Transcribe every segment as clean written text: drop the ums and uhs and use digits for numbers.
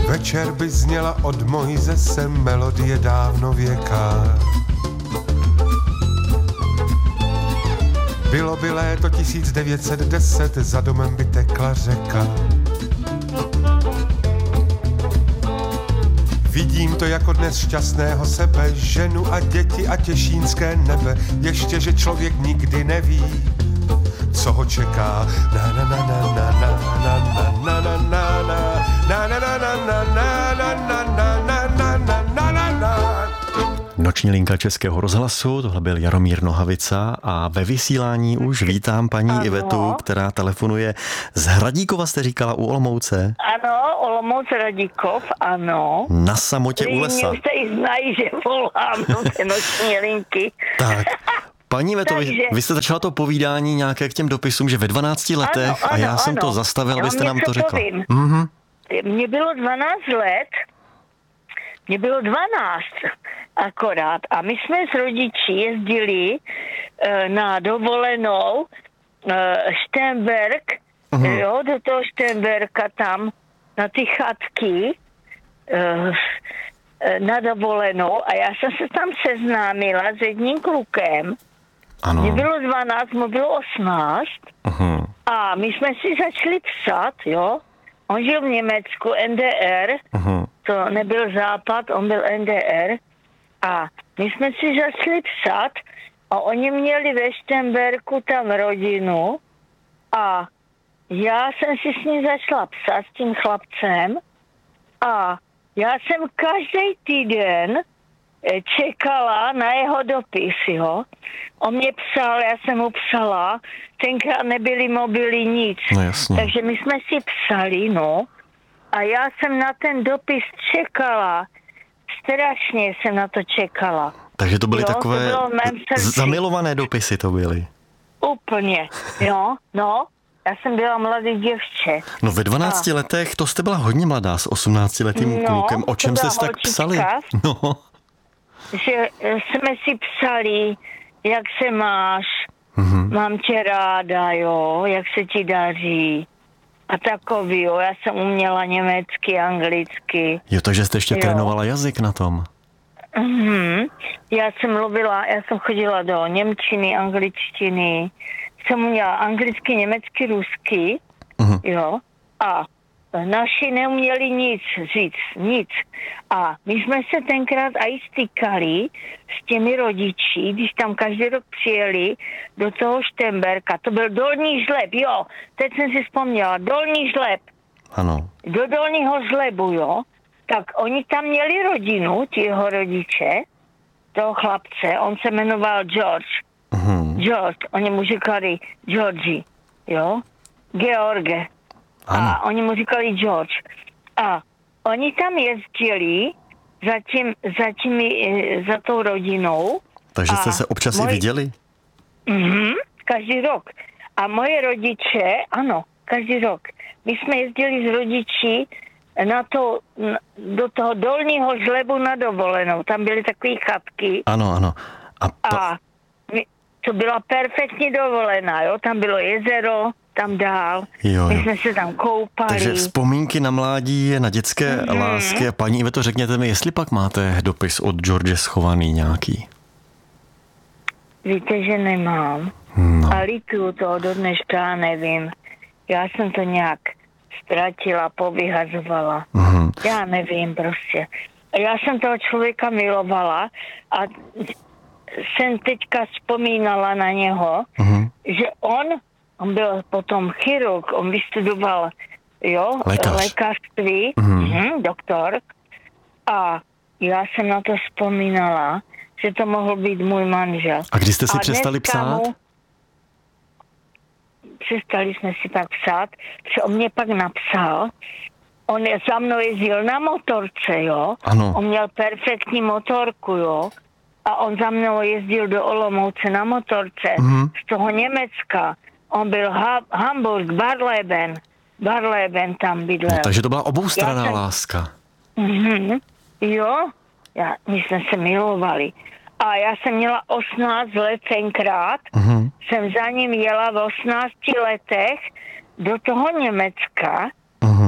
Večer by zněla od Mojze se melodie dávno věká. Bylo by léto 1910, za domem by tekla řeka. Vidím to jako dnes šťastného sebe, ženu a děti a těšínské nebe. Ještě, že člověk nikdy neví, co ho čeká. Na na na na na na na na na na na na na na na na na na na. Noční linka Českého rozhlasu, tohle byl Jaromír Nohavica a ve vysílání už vítám paní Ivetu, která telefonuje z Hradíkova, jste říkala, u Olomouce. Ano, Olomouc Hradíkov, ano. Na samotě u lesa. Už se i znají, že volám do té noční linky. Tak. Paní Iveto, vy jste začala to povídání nějaké k těm dopisům, že ve 12 letech, ano, a já jsem to zastavil, abyste nám to řekla. Mhm. Mně bylo 12 let, mně bylo 12 akorát a my jsme s rodiči jezdili na dovolenou Šternberk, jo, do toho Šternberka tam, na ty chatky na dovolenou a já jsem se tam seznámila s jedním klukem. Ano. Mně bylo 12, mu bylo 18 a my jsme si začali psát, jo. On žil v Německu, NDR, to nebyl Západ, on byl NDR a my jsme si začali psát a oni měli ve Šternberku tam rodinu a já jsem si s ním začala psát, s tím chlapcem a já jsem každý týden čekala na jeho dopis, jo. On mě psal, já jsem mu psala, tenkrát nebyly mobily nic. No jasně. Takže my jsme si psali, no. A já jsem na ten dopis čekala. Strašně jsem na to čekala. Takže to byly takové to zamilované dopisy to byly. Úplně, jo, no. Já jsem byla mladý děvče. No ve 12 letech, to jste byla hodně mladá s 18letým klukem. O čem jste tak psali? No. Že jsme si psali, jak se máš, mám tě ráda, jo, jak se ti daří. A takový, jo, já jsem uměla německy, anglicky. Jo, takže jste ještě trénovala jazyk na tom. Já jsem chodila do němčiny, angličtiny, jsem uměla anglicky, německy, rusky, jo, a naši neuměli nic říct, nic. A my jsme se tenkrát aj stykali s těmi rodiči, když tam každý rok přijeli do toho Šternberka. To byl Dolní Žleb, jo. Teď jsem si vzpomněla, Dolní Žleb. Ano. Do Dolního Žlebu, jo. Tak oni tam měli rodinu, ti jeho rodiče, toho chlapce, on se jmenoval George. George, oni mu říkali Georgi, jo. George. Ano. A oni mu říkali George. A oni tam jezdili za tou rodinou. Takže jste se občas i viděli? Každý rok. A moje rodiče, ano, každý rok. My jsme jezdili s rodiči do toho Dolního Žlebu na dovolenou. Tam byly takové chatky. Ano, ano. A to byla perfektní dovolená, jo. Tam bylo jezero, tam dál. Jo. My jsme se tam koupali. Takže vzpomínky na mládí, na dětské lásky. A paní Iveto, řekněte mi, jestli pak máte dopis od George schovaný nějaký? Víte, že nemám. No. A lituju to do dneška, nevím. Já jsem to nějak ztratila, povyhazovala. Já nevím prostě. Já jsem toho člověka milovala a jsem teďka vzpomínala na něho, že on byl potom chirurg, on vystudoval, jo, lékařství, doktor. A já jsem na to vzpomínala, že to mohl být můj manžel. A kdy jste si přestali psát? Přestali jsme si pak psát, že on mě pak napsal, on za mnou jezdil na motorce, jo. Ano. On měl perfektní motorku, jo. A on za mnou jezdil do Olomouce na motorce z toho Německa. On byl Hamburg, Barleben tam bydlel. No, takže to byla oboustranná láska. Jo, my jsme se milovali. A já jsem měla 18 let tenkrát. Jsem za ním jela v 18 letech do toho Německa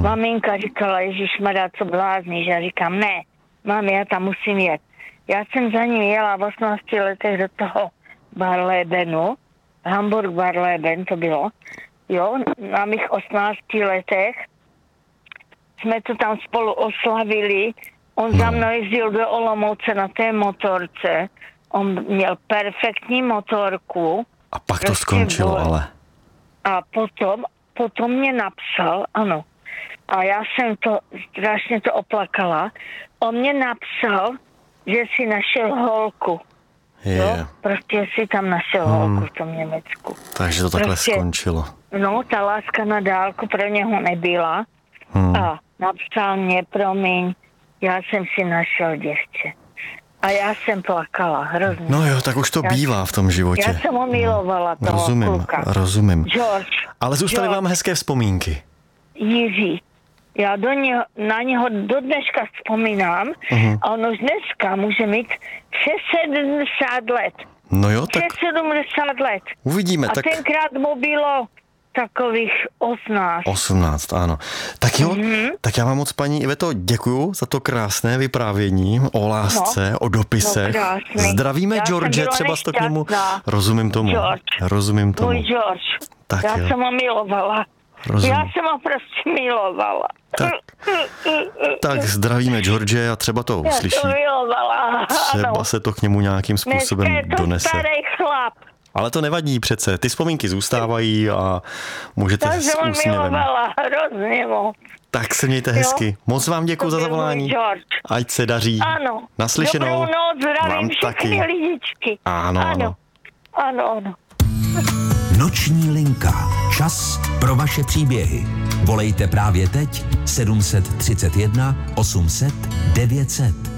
Maminka říkala, ježišmarja, co blázníš? Já říkám, ne, mami, já tam musím jet. Já jsem za ním jela v 18 letech do toho Barlebenu, Hamburg Barleben to bylo, jo, na mých 18 letech jsme to tam spolu oslavili, on za mnou jezdil do Olomouce na té motorce, on měl perfektní motorku. A pak to skončilo, ale. A potom mě napsal, ano, a já jsem to strašně to oplakala, on mě napsal, že si našel holku. Jo? Prostě si tam našel holku v tom Německu. Takže to takhle skončilo. No, ta láska na dálku pro něho nebyla. A napsal mě, promiň, já jsem si našel děvče. A já jsem plakala hrozně. No jo, tak už to bývá v tom životě. Já jsem ho milovala, toho kluka. Rozumím. George. Ale zůstaly vám hezké vzpomínky. Jiří. Já na něho do dneška vzpomínám a on už dneska může mít 70 let. No jo, tak 70 let. Uvidíme. A tak tenkrát mu bylo takových 18. 18, ano. Tak jo, tak já vám moc, paní Iveto, děkuju za to krásné vyprávění o lásce, o dopisech. Zdravíme George, třeba to k němu. Rozumím tomu. George. Rozumím tomu. Můj George. Tak já jo. jsem ho milovala. Rozumím. Já jsem ho prostě milovala. Tak zdravíme George a třeba to uslyší. Já to milovala. Třeba se to k němu nějakým způsobem dneska je to donese. starý chlap. Ale to nevadí přece, ty vzpomínky zůstávají a můžete Já s jsem ho úsměvem. milovala hrozně moc. Tak se mějte hezky. Moc vám děkuji za zavolání. Ať se daří. Ano. Naslyšenou. Dobrou noc, zdravím vám všechny taky. lidičky. Ano. Noční linka. Čas pro vaše příběhy. Volejte právě teď 731 800 900.